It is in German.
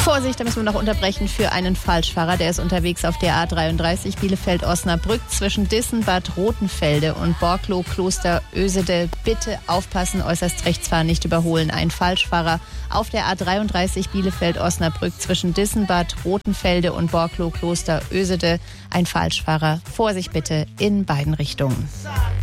Vorsicht, da müssen wir noch unterbrechen für einen Falschfahrer. Der ist unterwegs auf der A33 Bielefeld-Osnabrück zwischen Dissen, Bad Rotenfelde und Borklow, Kloster Ösede. Bitte aufpassen, äußerst rechts fahren, nicht überholen. Ein Falschfahrer auf der A33 Bielefeld-Osnabrück zwischen Dissen, Bad Rotenfelde und Borklow, Kloster Ösede. Ein Falschfahrer. Vorsicht bitte in beiden Richtungen.